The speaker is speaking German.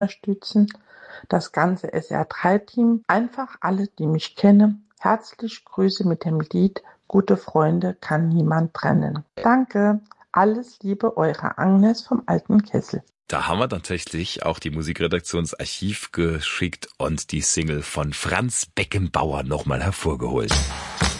unterstützen. Das ganze SR3-Team, einfach alle, die mich kennen. Herzlich Grüße mit dem Lied Gute Freunde kann niemand trennen. Danke. Alles Liebe, eure Agnes vom Alten Kessel. Da haben wir tatsächlich auch die Musikredaktion ins Archiv geschickt und die Single von Franz Beckenbauer nochmal hervorgeholt.